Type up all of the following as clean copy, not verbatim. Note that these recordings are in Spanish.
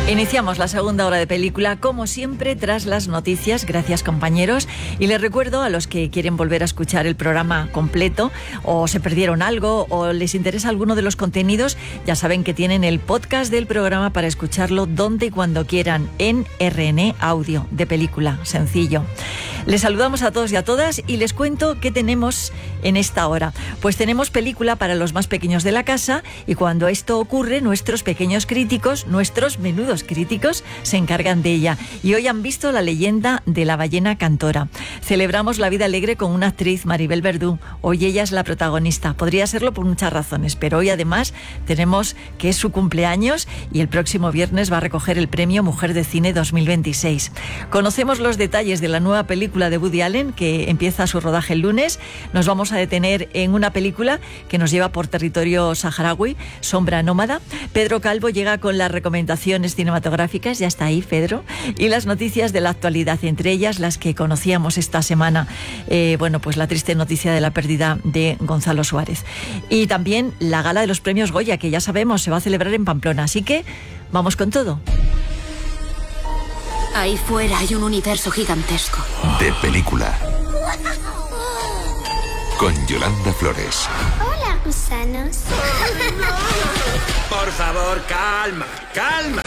Iniciamos la segunda hora de película, como siempre, tras las noticias. Gracias, compañeros. Y les recuerdo a los que quieren volver a escuchar el programa completo, o se perdieron algo, o les interesa alguno de los contenidos, ya saben que tienen el podcast del programa para escucharlo donde y cuando quieran, en RN Audio, de película. Sencillo. Les saludamos a todos y a todas y les cuento qué tenemos en esta hora. Pues tenemos película para los más pequeños de la casa, y cuando esto ocurre, nuestros pequeños críticos, nuestros menudos críticos, se encargan de ella. Y hoy han visto La leyenda de la ballena cantora. Celebramos la vida alegre con una actriz, Maribel Verdú. Hoy ella es la protagonista. Podría serlo por muchas razones, pero hoy además tenemos que es su cumpleaños y el próximo viernes va a recoger el premio Mujer de Cine 2026. Conocemos los detalles de la nueva película de Woody Allen, que empieza su rodaje el lunes. Nos vamos a detener en una película que nos lleva por territorio saharaui, Sombra Nómada. Pedro Calvo llega con las recomendaciones cinematográficas, ya está ahí Pedro, y las noticias de la actualidad, entre ellas las que conocíamos esta semana. Pues la triste noticia de la pérdida de Gonzalo Suárez. Y también la gala de los premios Goya, que ya sabemos se va a celebrar en Pamplona, así que vamos con todo. Ahí fuera hay un universo gigantesco. De película. Con Yolanda Flores. Hola, gusanos. Por favor, calma, calma.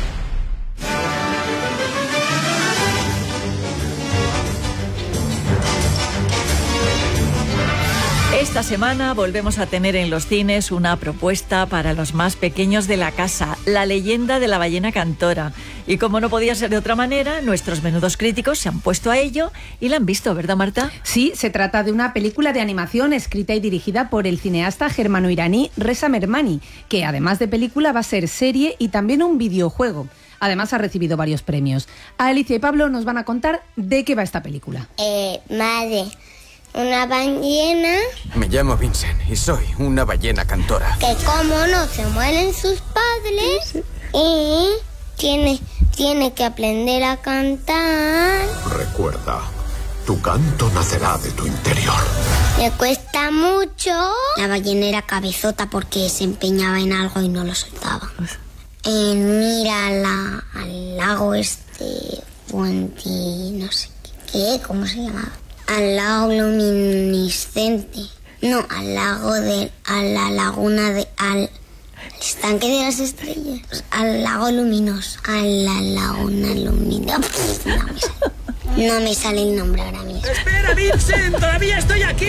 Esta semana volvemos a tener en los cines una propuesta para los más pequeños de la casa, La leyenda de la ballena cantora. Y como no podía ser de otra manera, nuestros menudos críticos se han puesto a ello y la han visto, ¿verdad, Marta? Sí, se trata de una película de animación escrita y dirigida por el cineasta germano-iraní Reza Mermani, que además de película va a ser serie y también un videojuego. Además ha recibido varios premios. Alicia y Pablo nos van a contar de qué va esta película. Madre, una ballena Me llamo Vincent y soy una ballena cantora. que como no se mueren sus padres y tiene que aprender a cantar. Recuerda, tu canto nacerá de tu interior. Le cuesta mucho. La ballena era cabezota porque se empeñaba en algo y no lo soltaba. Mira al lago Fuenti, no sé qué, ¿cómo se llamaba? Al lago luminiscente. No, a la laguna al estanque de las estrellas. Al lago luminoso. A la laguna luminosa. No me sale el nombre ahora mismo. ¡Espera, Vincent! ¡Todavía estoy aquí!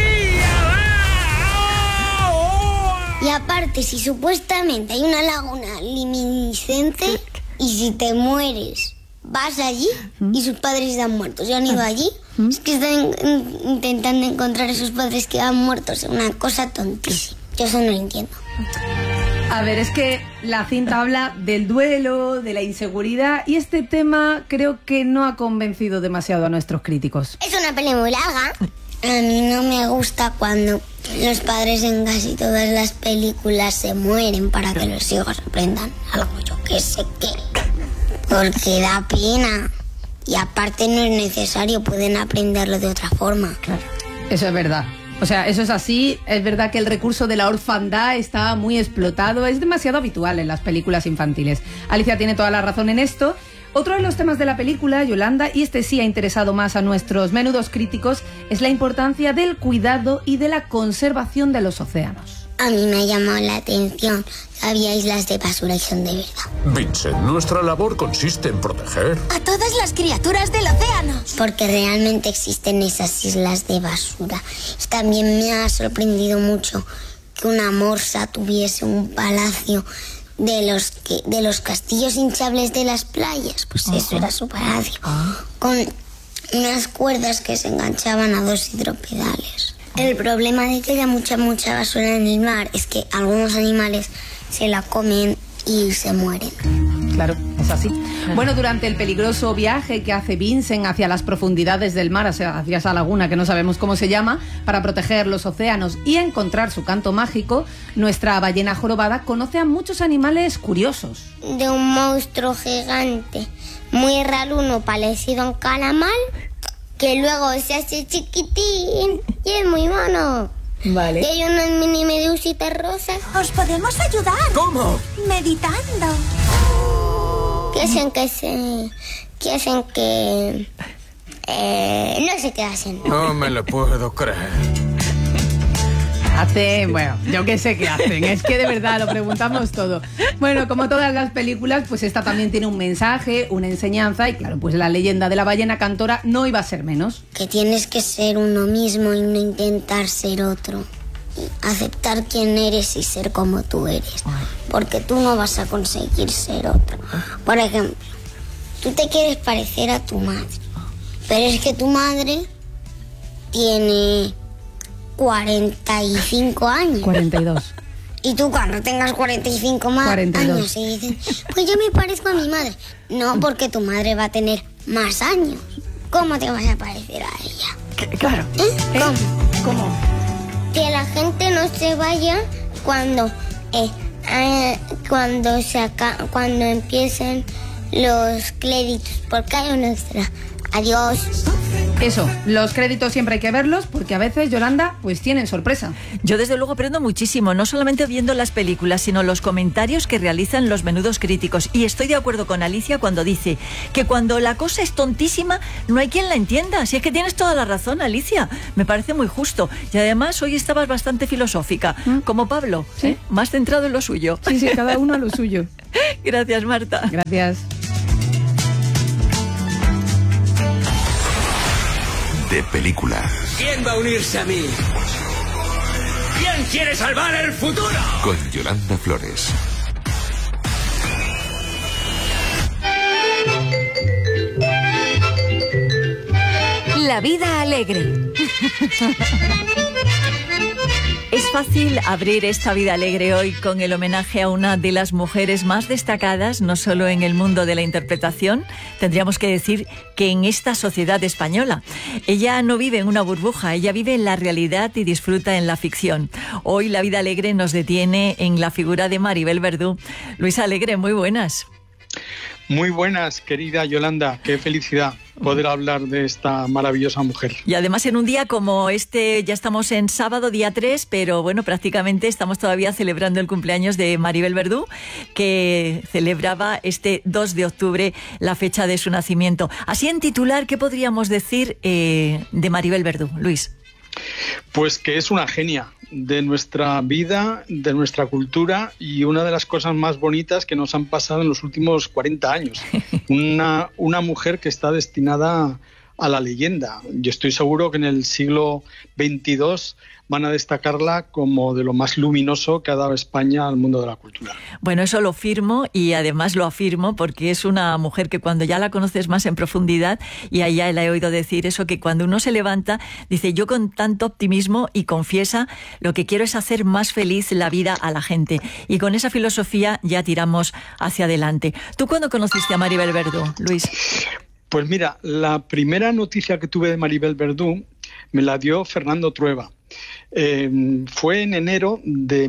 Y aparte, si supuestamente hay una laguna luminiscente y si te mueres, vas allí y sus padres están muertos. ¿Ya han ido allí? Es que están intentando encontrar a sus padres que han muerto. Es una cosa tontísima. Yo eso no lo entiendo. A ver, es que la cinta habla del duelo, de la inseguridad, y este tema creo que no ha convencido demasiado a nuestros críticos. Es una peli muy larga. A mí no me gusta cuando los padres en casi todas las películas se mueren para que los hijos aprendan algo, yo que sé qué. Porque da pena. Y aparte no es necesario, pueden aprenderlo de otra forma. Claro, eso es verdad. O sea, eso es así. Es verdad que el recurso de la orfandad está muy explotado. Es demasiado habitual en las películas infantiles. Alicia tiene toda la razón en esto. Otro de los temas de la película, Yolanda, y este sí ha interesado más a nuestros menudos críticos, es la importancia del cuidado y de la conservación de los océanos. A mí me ha llamado la atención. Había islas de basura y son de verdad. Vincent, nuestra labor consiste en proteger A todas las criaturas del océano. Porque realmente existen esas islas de basura. Y también me ha sorprendido mucho que una morsa tuviese un palacio de los castillos hinchables de las playas. Pues eso era su palacio. Con unas cuerdas que se enganchaban a dos hidropedales. El problema de que haya mucha basura en el mar es que algunos animales se la comen y se mueren. Claro, es así. Bueno, durante el peligroso viaje que hace Vincent hacia las profundidades del mar, hacia esa laguna que no sabemos cómo se llama, para proteger los océanos y encontrar su canto mágico, nuestra ballena jorobada conoce a muchos animales curiosos. De un monstruo gigante, muy raro, uno parecido a un calamar, que luego se hace chiquitín y es muy mono. Vale. Y hay unas mini medusitas rosas Os podemos ayudar. ¿Cómo? Meditando. que hacen que no se te hacen. No me lo puedo creer. Bueno, yo qué sé qué hacen, es que de verdad lo preguntamos todo. Bueno, como todas las películas, pues esta también tiene un mensaje, una enseñanza, y claro, pues la leyenda de la ballena cantora no iba a ser menos. Que tienes que ser uno mismo y no intentar ser otro. Y aceptar quién eres y ser como tú eres. Porque tú no vas a conseguir ser otro. Por ejemplo, tú te quieres parecer a tu madre, pero es que tu madre tiene 45 años. 42. Y tú cuando tengas 45 más 42. años y dices, pues yo me parezco a mi madre. No, porque tu madre va a tener más años. ¿Cómo te vas a parecer a ella? Claro. ¿Cómo? Que la gente no se vaya cuando empiecen los créditos, porque hay una extra. Adiós. Eso, los créditos siempre hay que verlos porque a veces, Yolanda, pues tienen sorpresa. Yo desde luego aprendo muchísimo, no solamente viendo las películas, sino los comentarios que realizan los menudos críticos. Y estoy de acuerdo con Alicia cuando dice que cuando la cosa es tontísima, no hay quien la entienda. Si es que tienes toda la razón, Alicia. Me parece muy justo. Y además hoy estabas bastante filosófica, como Pablo, ¿Sí? Más centrado en lo suyo. Sí, cada uno a lo suyo. Gracias, Marta. Gracias. De película. ¿Quién va a unirse a mí? ¿Quién quiere salvar el futuro? Con Yolanda Flores. La vida alegre. Es fácil abrir esta vida alegre hoy con el homenaje a una de las mujeres más destacadas, no solo en el mundo de la interpretación, tendríamos que decir que en esta sociedad española. Ella no vive en una burbuja, ella vive en la realidad y disfruta en la ficción. Hoy la vida alegre nos detiene en la figura de Maribel Verdú. Luis Alegre, muy buenas. Muy buenas, querida Yolanda. Qué felicidad poder hablar de esta maravillosa mujer. Y además en un día como este, ya estamos en sábado, día 3, pero bueno, prácticamente estamos todavía celebrando el cumpleaños de Maribel Verdú, que celebraba este 2 de octubre la fecha de su nacimiento. Así en titular, ¿qué podríamos decir de Maribel Verdú, Luis? Pues que es una genia de nuestra vida, de nuestra cultura y una de las cosas más bonitas que nos han pasado en los últimos 40 años. Una mujer que está destinada a la leyenda. Yo estoy seguro que en el siglo XXII van a destacarla como de lo más luminoso que ha dado España al mundo de la cultura. Bueno, eso lo firmo y además lo afirmo porque es una mujer que cuando ya la conoces más en profundidad, y a ella la he oído decir eso, que cuando uno se levanta, dice, yo con tanto optimismo, y confiesa, lo que quiero es hacer más feliz la vida a la gente. Y con esa filosofía ya tiramos hacia adelante. ¿Tú cuándo conociste a Maribel Verdú, Luis? Pues mira, la primera noticia que tuve de Maribel Verdú me la dio Fernando Trueba. Fue en enero de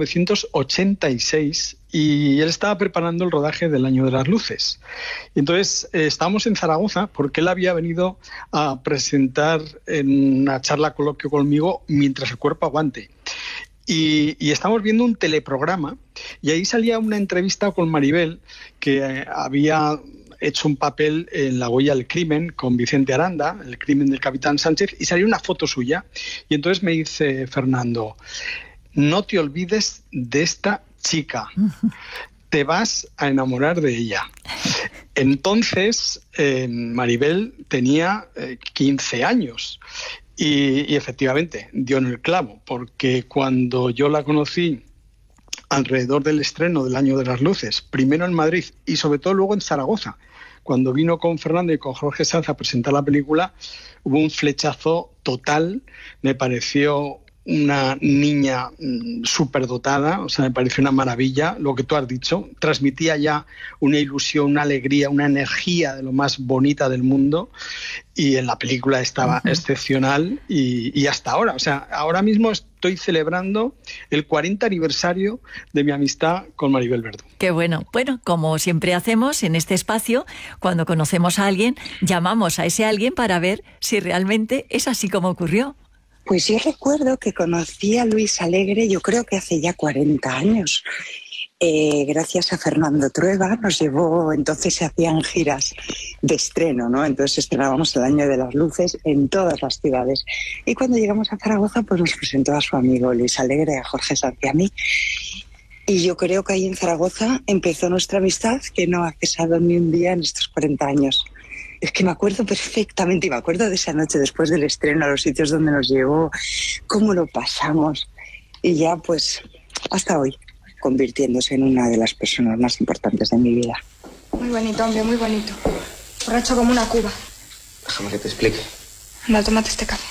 1986 y él estaba preparando el rodaje del Año de las Luces. Entonces estábamos en Zaragoza porque él había venido a presentar en una charla coloquio conmigo Mientras el cuerpo aguante. Y estamos viendo un teleprograma y ahí salía una entrevista con Maribel que había hecho un papel en La huella del crimen con Vicente Aranda, el crimen del capitán Sánchez, y salió una foto suya. Y entonces me dice Fernando, no te olvides de esta chica, te vas a enamorar de ella. Entonces Maribel tenía 15 años y efectivamente dio en el clavo, porque cuando yo la conocí alrededor del estreno del Año de las Luces, primero en Madrid y sobre todo luego en Zaragoza, cuando vino con Fernando y con Jorge Sanz a presentar la película, hubo un flechazo total. Me pareció una niña superdotada, o sea, me pareció una maravilla, lo que tú has dicho. Transmitía ya una ilusión, una alegría, una energía de lo más bonita del mundo, y en la película estaba excepcional y hasta ahora. O sea, ahora mismo estoy celebrando el 40 aniversario de mi amistad con Maribel Verdú. Qué bueno. Bueno, como siempre hacemos en este espacio, cuando conocemos a alguien, llamamos a ese alguien para ver si realmente es así como ocurrió. Pues yo recuerdo que conocí a Luis Alegre, yo creo que hace ya 40 años. gracias a Fernando Trueba, nos llevó, entonces se hacían giras de estreno, ¿no? Entonces estrenábamos el Año de las Luces en todas las ciudades. Y cuando llegamos a Zaragoza, pues nos presentó a su amigo Luis Alegre, a Jorge Sanz y a mí. Y yo creo que ahí en Zaragoza empezó nuestra amistad, que no ha cesado ni un día en estos 40 años. Es que me acuerdo perfectamente, y me acuerdo de esa noche después del estreno, a los sitios donde nos llevó, cómo lo pasamos. Y ya, pues, hasta hoy, convirtiéndose en una de las personas más importantes de mi vida. Muy bonito, hombre, muy bonito. Borracho como una cuba. Déjame que te explique. Anda, tómate este café.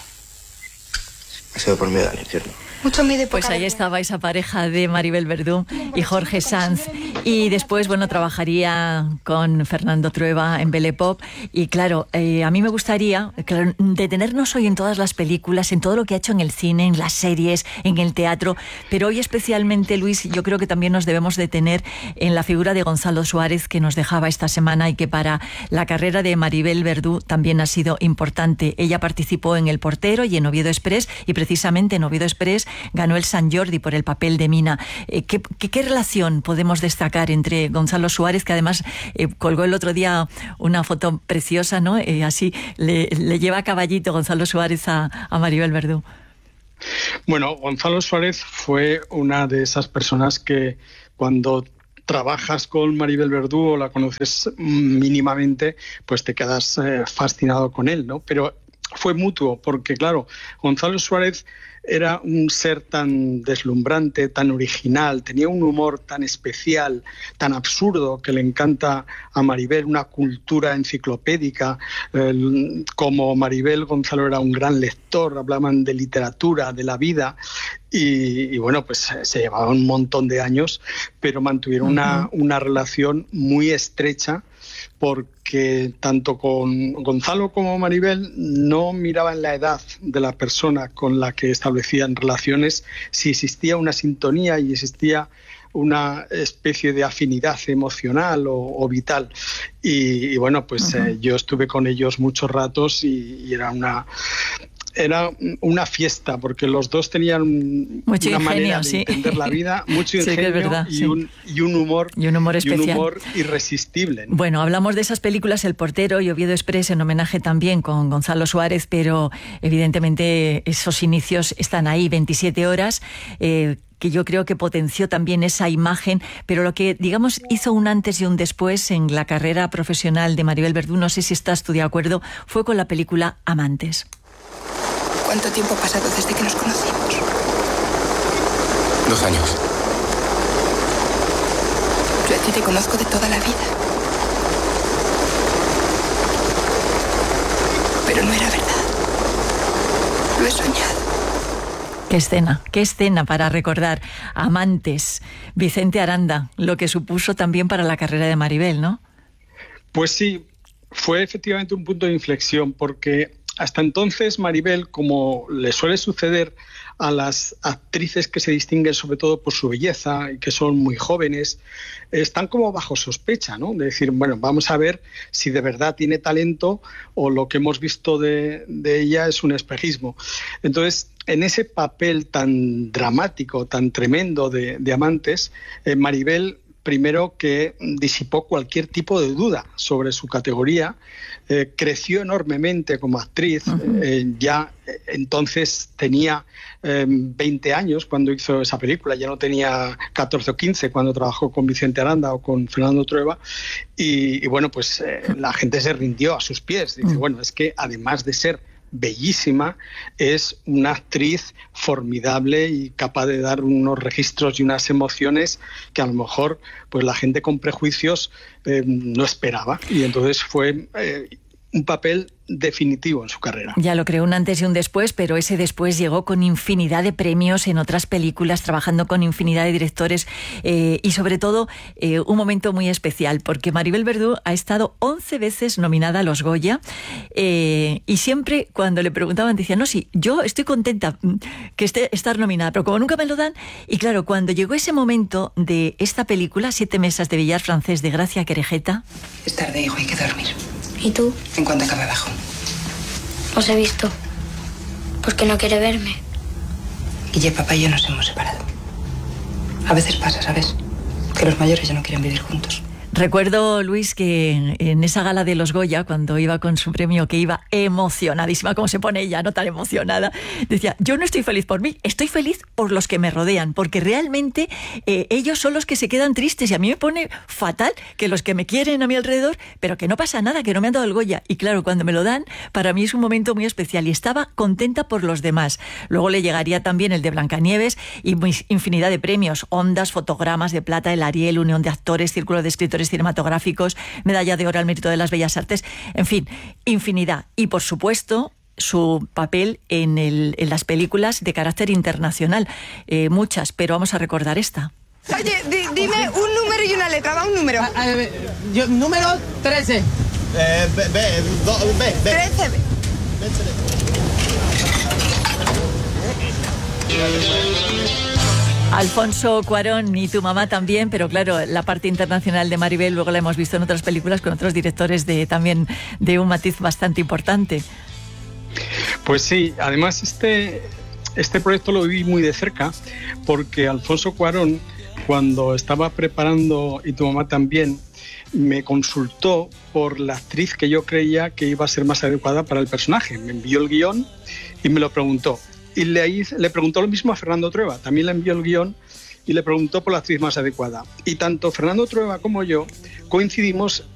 Ha sido por miedo al infierno. Mucho miedo. Pues ahí estaba esa pareja de Maribel Verdú y Jorge Sanz. Y después, bueno, trabajaría con Fernando Trueba en Belle Pop. Y claro, a mí me gustaría detenernos hoy en todas las películas, en todo lo que ha hecho en el cine, en las series, en el teatro. Pero hoy especialmente, Luis, yo creo que también nos debemos detener en la figura de Gonzalo Suárez, que nos dejaba esta semana y que para la carrera de Maribel Verdú también ha sido importante. Ella participó en El Portero y en Oviedo Express, y precisamente en Oviedo Express ganó el Sant Jordi por el papel de Mina. ¿Qué relación podemos destacar entre Gonzalo Suárez, que además colgó el otro día una foto preciosa, ¿no? Así le lleva a caballito Gonzalo Suárez a Maribel Verdú? Bueno, Gonzalo Suárez fue una de esas personas que cuando trabajas con Maribel Verdú o la conoces mínimamente, pues te quedas fascinado con él, ¿no? Pero fue mutuo, porque claro, Gonzalo Suárez era un ser tan deslumbrante, tan original, tenía un humor tan especial, tan absurdo, que le encanta a Maribel, una cultura enciclopédica. Como Maribel, Gonzalo era un gran lector, hablaban de literatura, de la vida, y bueno, pues se llevaban un montón de años, pero mantuvieron una relación muy estrecha, porque tanto con Gonzalo como Maribel no miraban la edad de la persona con la que establecían relaciones, si existía una sintonía y existía una especie de afinidad emocional o vital. Y bueno, pues yo estuve con ellos muchos ratos y era una fiesta, porque los dos tenían mucho una ingenio, manera de sí. entender la vida, mucho ingenio, sí, es verdad, y un humor especial. Y un humor irresistible, ¿no? Bueno, hablamos de esas películas, El Portero y Oviedo Express, en homenaje también con Gonzalo Suárez, pero evidentemente esos inicios están ahí, 27 horas, que yo creo que potenció también esa imagen, pero lo que, digamos, hizo un antes y un después en la carrera profesional de Maribel Verdú, no sé si estás tú de acuerdo, fue con la película Amantes. ¿Cuánto tiempo ha pasado desde que nos conocimos? 2 años. Yo a ti te conozco de toda la vida. Pero no era verdad. Lo he soñado. Qué escena para recordar. Amantes, Vicente Aranda, lo que supuso también para la carrera de Maribel, ¿no? Pues sí, fue efectivamente un punto de inflexión, porque hasta entonces Maribel, como le suele suceder a las actrices que se distinguen sobre todo por su belleza y que son muy jóvenes, están como bajo sospecha, ¿no? De decir, bueno, vamos a ver si de verdad tiene talento o lo que hemos visto de ella es un espejismo. Entonces, en ese papel tan dramático, tan tremendo de Amantes, Maribel, primero que disipó cualquier tipo de duda sobre su categoría, creció enormemente como actriz, ya entonces tenía 20 años cuando hizo esa película, ya no tenía 14 o 15 cuando trabajó con Vicente Aranda o con Fernando Trueba, y bueno, pues la gente se rindió a sus pies. Dice, bueno, es que además de ser bellísima, es una actriz formidable y capaz de dar unos registros y unas emociones que a lo mejor pues la gente con prejuicios no esperaba, y entonces fue un papel definitivo en su carrera. Ya lo creo, un antes y un después, pero ese después llegó con infinidad de premios en otras películas, trabajando con infinidad de directores, y sobre todo un momento muy especial, porque Maribel Verdú ha estado 11 veces nominada a los Goya, y siempre cuando le preguntaban decía, no, sí, yo estoy contenta que estar nominada, pero como nunca me lo dan, y claro, cuando llegó ese momento de esta película, 7 mesas de billar francés de Gracia Querejeta. Es tarde, hijo, hay que dormir. ¿Y tú? En cuanto acabe abajo. Os he visto. ¿Por qué no quiere verme? Guille, papá y yo nos hemos separado. A veces pasa, ¿sabes? Que los mayores ya no quieren vivir juntos. Recuerdo, Luis, que en esa gala de los Goya, cuando iba con su premio, que iba emocionadísima, como se pone ella, no tan emocionada, decía, yo no estoy feliz por mí, estoy feliz por los que me rodean, porque realmente ellos son los que se quedan tristes y a mí me pone fatal que los que me quieren a mi alrededor, pero que no pasa nada, que no me han dado el Goya. Y claro, cuando me lo dan, para mí es un momento muy especial y estaba contenta por los demás. Luego le llegaría también el de Blancanieves y infinidad de premios, Ondas, Fotogramas de Plata, el Ariel, Unión de Actores, Círculo de Escritores Cinematográficos, Medalla de Oro al Mérito de las Bellas Artes, en fin, infinidad. Y por supuesto, su papel en las películas de carácter internacional, muchas, pero vamos a recordar esta. Oye, dime un número y una letra, va un número. Número 13. B. 13. Alfonso Cuarón y Tu mamá también, pero claro, la parte internacional de Maribel luego la hemos visto en otras películas con otros directores también de un matiz bastante importante. Pues sí, además este proyecto lo viví muy de cerca porque Alfonso Cuarón, cuando estaba preparando Y tu mamá también, me consultó por la actriz que yo creía que iba a ser más adecuada para el personaje. Me envió el guión y me lo preguntó. Y le preguntó lo mismo a Fernando Trueba. También le envió el guión y le preguntó por la actriz más adecuada. Y tanto Fernando Trueba como yo coincidimos